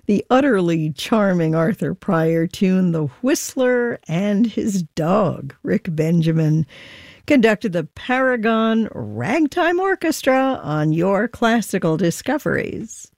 The utterly charming Arthur Pryor tune, The Whistler and His Dog. Rick Benjamin conducted the Paragon Ragtime Orchestra on Your Classical Discoveries.